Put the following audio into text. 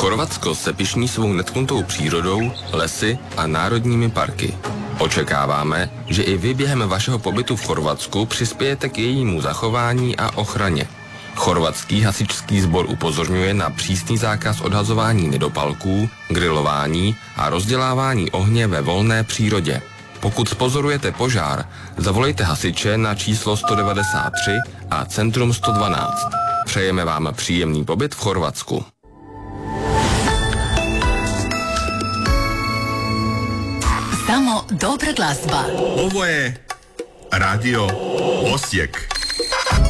Chorvatsko se pyšní svou netknutou přírodou, lesy a národními parky. Očekáváme, že i vy během vašeho pobytu v Chorvatsku přispějete k jejímu zachování a ochraně. Chorvatský hasičský sbor upozorňuje na přísný zákaz odhazování nedopalků, grilování a rozdělávání ohně ve volné přírodě. Pokud pozorujete požár, zavolejte hasiče na číslo 193 a centrum 112. Přejeme vám příjemný pobyt v Chorvatsku. Samo dobra glazba. Ovo je Radio Osijek.